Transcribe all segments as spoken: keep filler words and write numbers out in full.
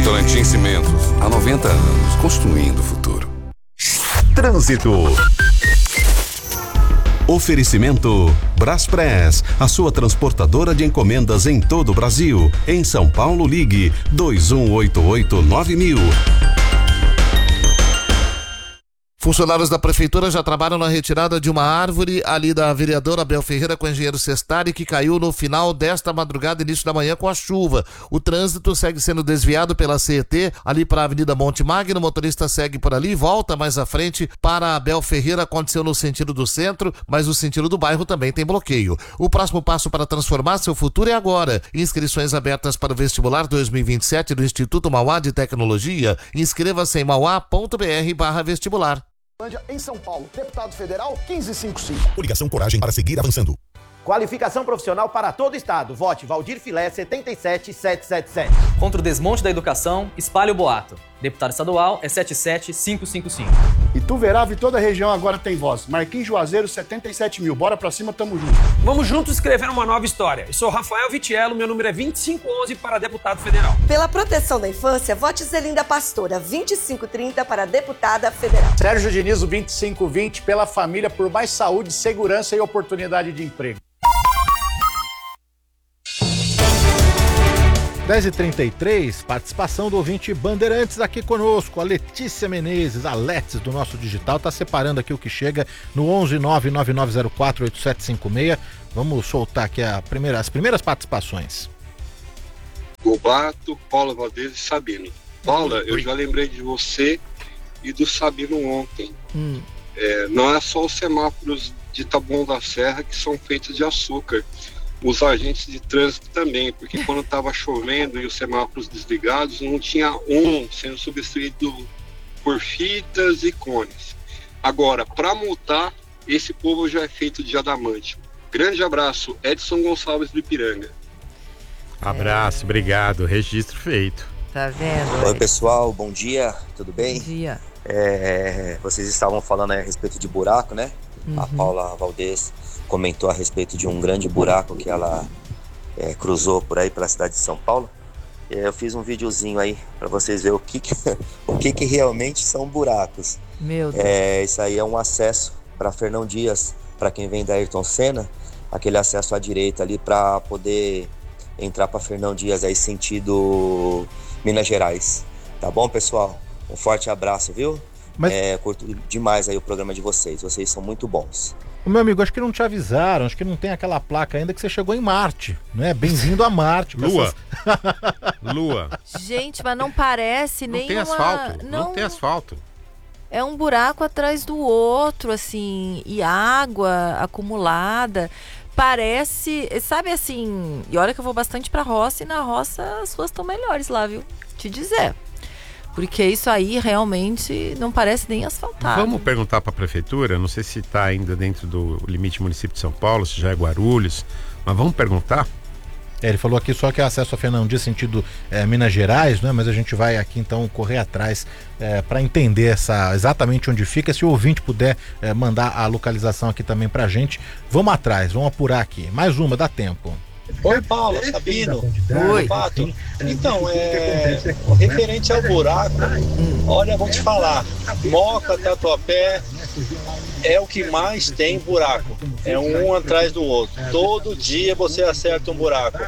Votorantim Cimentos, há noventa anos, construindo o futuro. Trânsito. Oferecimento Braspress, a sua transportadora de encomendas em todo o Brasil. Em São Paulo, ligue dois um oito oito nove mil. Funcionários da prefeitura já trabalham na retirada de uma árvore ali da vereadora Abel Ferreira com o engenheiro Sestari, que caiu no final desta madrugada, início da manhã, com a chuva. O trânsito segue sendo desviado pela C E T ali para a Avenida Monte Magno. O motorista segue por ali, volta mais à frente para a Abel Ferreira. Aconteceu no sentido do centro, mas o sentido do bairro também tem bloqueio. O próximo passo para transformar seu futuro é agora. Inscrições abertas para o vestibular dois mil e vinte e sete do Instituto Mauá de Tecnologia. Inscreva-se em mauá.br barra vestibular. Em São Paulo, deputado federal quinze cinquenta e cinco. Coligação Coragem para seguir avançando. Qualificação profissional para todo o estado. Vote Valdir Filé setenta e sete setecentos e setenta e sete. Contra o desmonte da educação, espalhe o boato. Deputado estadual é setenta e sete quinhentos e cinquenta e cinco. Ituverava e toda a região agora tem voz. Marquinhos Juazeiro, setenta e sete mil. Bora pra cima, tamo junto. Vamos juntos escrever uma nova história. Eu sou Rafael Vitiello, meu número é vinte e cinco onze para deputado federal. Pela proteção da infância, vote Zelinda Pastora, vinte e cinco trinta para deputada federal. Sérgio Diniz, vinte e cinco vinte, pela família, por mais saúde, segurança e oportunidade de emprego. dez e trinta e três, participação do ouvinte Bandeirantes aqui conosco, a Letícia Menezes, a Letes do nosso digital, tá separando aqui o que chega no onze nove nove nove zero quatro oito sete cinco seis. Vamos soltar aqui a primeira, as primeiras participações. Gobato, Paula Valdez e Sabino. Paula, eu já lembrei de você e do Sabino ontem. Hum. É, não é só os semáforos de Taboão da Serra que são feitos de açúcar. Os agentes de trânsito também, porque quando estava chovendo e os semáforos desligados, não tinha um sendo substituído por fitas e cones. Agora, para multar, esse povo já é feito de adamante. Grande abraço, Edson Gonçalves do Ipiranga. Abraço, obrigado, registro feito. Tá vendo? Oi pessoal, bom dia, tudo bem? Bom dia. É, vocês estavam falando aí a respeito de buraco, né? Uhum. A Paula Valdez comentou a respeito de um grande buraco que ela é, cruzou por aí pela cidade de São Paulo. Eu fiz um videozinho aí para vocês verem o que que, o que que realmente são buracos. Meu Deus. É, isso aí é um acesso para Fernão Dias, para quem vem da Ayrton Senna, aquele acesso à direita ali para poder entrar para Fernão Dias aí sentido Minas Gerais. Tá bom, pessoal? Um forte abraço, viu? Mas... É, curto demais aí o programa de vocês. Vocês são muito bons. O meu amigo, acho que não te avisaram, acho que não tem aquela placa ainda que você chegou em Marte, né? Bem-vindo a Marte. Lua. Essas... Lua. Gente, mas não parece nem Não tem uma... asfalto, não... não tem asfalto. É um buraco atrás do outro, assim, e água acumulada. Parece, sabe assim, e olha que eu vou bastante pra roça e na roça as ruas estão melhores lá, viu? Te dizer. Porque isso aí realmente não parece nem asfaltado. Vamos perguntar para a prefeitura, não sei se está ainda dentro do limite município de São Paulo, se já é Guarulhos, mas vamos perguntar? É, ele falou aqui só que é acesso a Fernão Dias sentido é, Minas Gerais, né? Mas a gente vai aqui então correr atrás é, para entender essa, exatamente onde fica. Se o ouvinte puder é, mandar a localização aqui também pra gente, vamos atrás, vamos apurar aqui. Mais uma, dá tempo. Oi, Paulo, Sabino. Oi. Pato. Então, é, referente ao buraco, olha, vou te falar, Moca, Tatuapé é o que mais tem buraco. É um atrás do outro. Todo dia você acerta um buraco.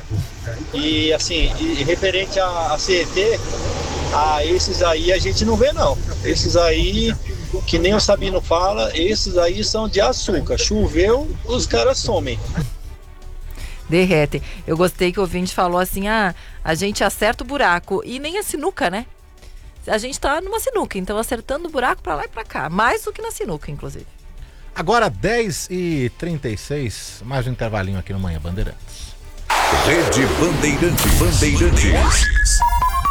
E assim, e referente a, a C E T, a esses aí a gente não vê não. Esses aí, que nem o Sabino fala, esses aí são de açúcar. Choveu, os caras somem. Derretem. Eu gostei que o ouvinte falou assim, ah, a gente acerta o buraco. E nem a sinuca, né? A gente tá numa sinuca, então acertando o buraco pra lá e pra cá. Mais do que na sinuca, inclusive. Agora dez e trinta e seis, mais um intervalinho aqui no Manhã Bandeirantes. Rede Bandeirantes. Bandeirantes.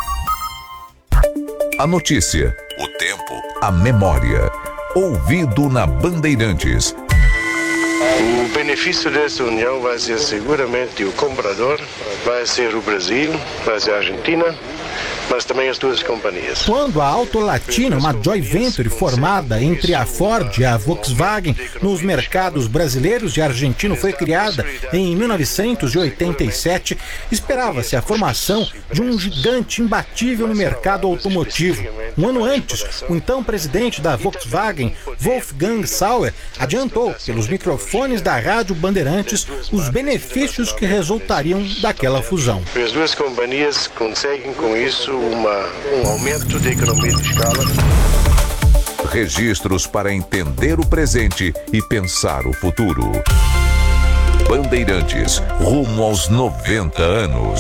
A notícia, o tempo, a memória. Ouvido na Bandeirantes. O benefício dessa união vai ser seguramente o comprador, vai ser o Brasil, vai ser a Argentina, mas também as duas companhias. Quando a Auto Latina, uma joint venture formada entre a Ford e a Volkswagen nos mercados brasileiros e argentino, foi criada em mil novecentos e oitenta e sete, esperava-se a formação de um gigante imbatível no mercado automotivo. Um ano antes, o então presidente da Volkswagen, Wolfgang Sauer, adiantou pelos microfones da Rádio Bandeirantes os benefícios que resultariam daquela fusão. As duas companhias conseguem com isso uma, um aumento de economia de escala. Registros para entender o presente e pensar o futuro. Bandeirantes, rumo aos noventa anos.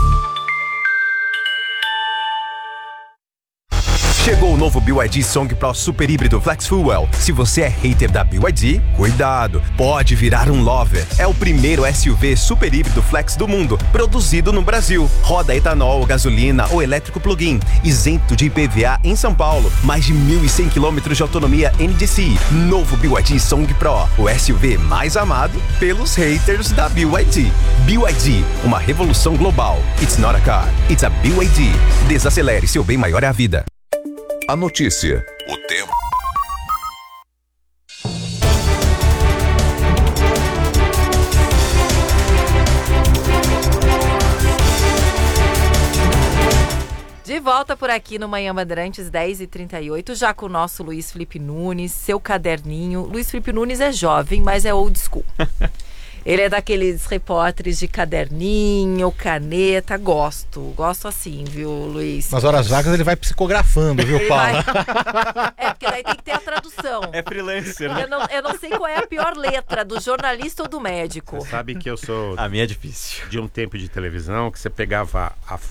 Chegou o novo B Y D Song Pro Super Híbrido Flex Fuel. Se você é hater da B Y D, cuidado, pode virar um lover. É o primeiro S U V super híbrido flex do mundo, produzido no Brasil. Roda etanol, gasolina ou elétrico plug-in, isento de I P V A em São Paulo. Mais de mil e cem quilômetros de autonomia N D C I. Novo B Y D Song Pro, o S U V mais amado pelos haters da B Y D. B Y D, uma revolução global. It's not a car, it's a B Y D. Desacelere, seu bem maior é a vida. A notícia, o tempo. De volta por aqui no Manhã Bandeirantes, dez e trinta e oito, já com o nosso Luiz Felipe Nunes, seu caderninho. Luiz Felipe Nunes é jovem, mas é old school. Ele é daqueles repórteres de caderninho, caneta, gosto. Gosto assim, viu, Luiz? Nas horas vagas ele vai psicografando, viu, Paula? Vai... É, porque daí tem que ter a tradução. É freelancer, né? Eu não, eu não sei qual é a pior letra, do jornalista ou do médico. Você sabe que eu sou... A minha é difícil. De um tempo de televisão que você pegava a